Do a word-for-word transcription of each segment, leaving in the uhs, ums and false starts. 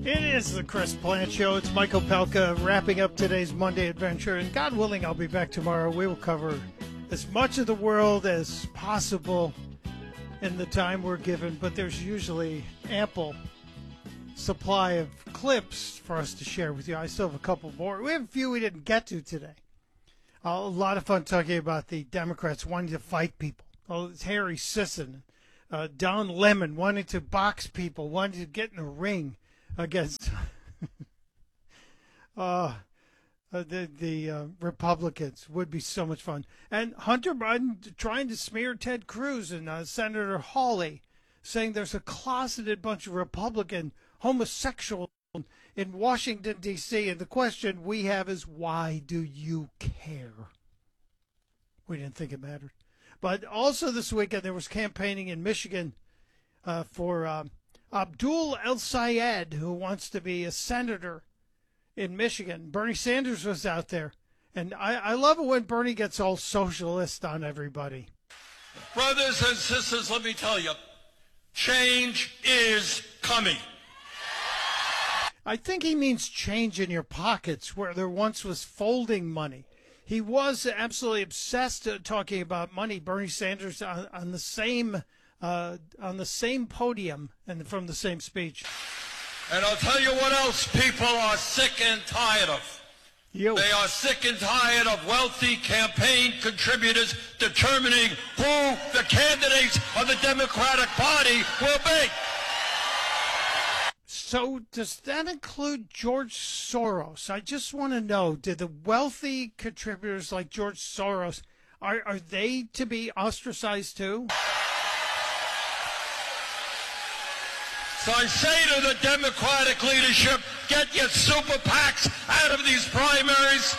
It is the Chris Plant Show. It's Michael Pelka wrapping up today's Monday adventure. And God willing, I'll be back tomorrow. We will cover as much of the world as possible in the time we're given. But there's usually ample supply of clips for us to share with you. I still have a couple more. We have a few we didn't get to today. Uh, a lot of fun talking about the Democrats wanting to fight people. Oh, it's Harry Sisson, uh, Don Lemon wanting to box people, wanting to get in a ring against uh, uh, the the uh, Republicans. Would be so much fun. And Hunter Biden trying to smear Ted Cruz and uh, Senator Hawley, saying there's a closeted bunch of Republican homosexuals in Washington, D C And the question we have is, why do you care? We didn't think it mattered. But also this weekend there was campaigning in Michigan uh, for um, Abdul El-Sayed, who wants to be a senator in Michigan. Bernie Sanders was out there. And I, I love it when Bernie gets all socialist on everybody. Brothers and sisters, let me tell you, change is coming. I think he means change in your pockets where there once was folding money. He was absolutely obsessed uh, talking about money. Bernie Sanders on, on the same uh, on the same podium and from the same speech. And I'll tell you what else people are sick and tired of. You. They are sick and tired of wealthy campaign contributors determining who the candidates of the Democratic Party will be. So does that include George Soros? I just want to know, did the wealthy contributors like George Soros, are, are they to be ostracized too? So I say to the Democratic leadership, get your super PACs out of these primaries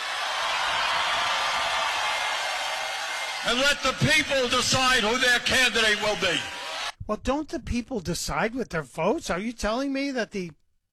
and let the people decide who their candidate will be. Well, don't the people decide with their votes? Are you telling me that the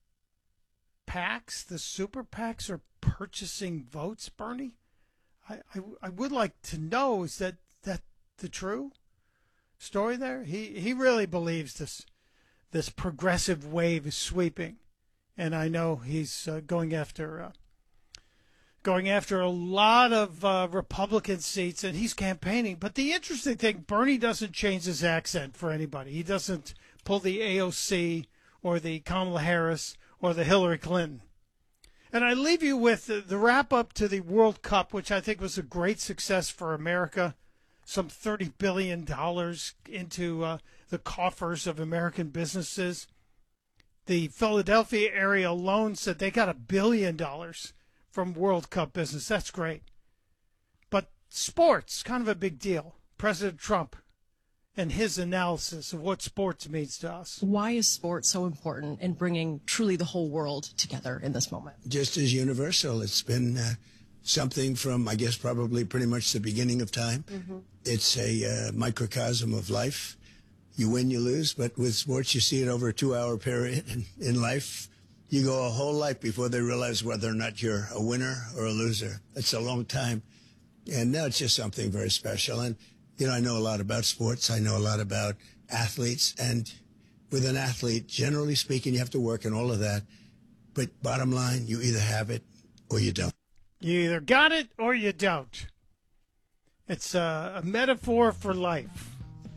PACs, the super PACs, are purchasing votes, Bernie? I, I, I would like to know, is that, that the true story there? He, he really believes this. This progressive wave is sweeping, and I know he's uh, going after uh, going after a lot of uh, Republican seats, and he's campaigning. But the interesting thing, Bernie doesn't change his accent for anybody. He doesn't pull the A O C or the Kamala Harris or the Hillary Clinton. And I leave you with the, the wrap-up to the World Cup, which I think was a great success for America. Some thirty billion dollars into uh, the coffers of American businesses. The Philadelphia area alone said they got a billion dollars from World Cup business. That's great. But sports, kind of a big deal. President Trump and his analysis of what sports means to us. Why is sports so important in bringing truly the whole world together in this moment? Just as universal. It's been uh, something from, I guess, probably pretty much the beginning of time. Mm-hmm. It's a uh, microcosm of life. You win, you lose, but with sports, you see it over a two-hour period. And in life, you go a whole life before they realize whether or not you're a winner or a loser. It's a long time. And now it's just something very special. And, you know, I know a lot about sports. I know a lot about athletes. And with an athlete, generally speaking, you have to work and all of that. But bottom line, you either have it or you don't. You either got it or you don't. It's a, a metaphor for life,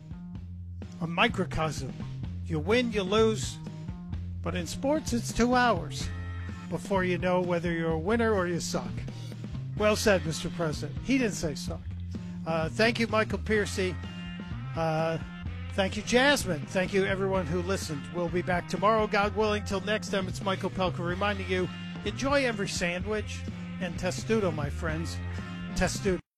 a microcosm. You win, you lose, but in sports, it's two hours before you know whether you're a winner or you suck. Well said, Mister President. He didn't say suck. Uh, thank you, Michael Piercy. Uh, thank you, Jasmine. Thank you, everyone who listened. We'll be back tomorrow, God willing. Till next time, it's Michael Pelka reminding you, enjoy every sandwich and testudo, my friends. Testudo.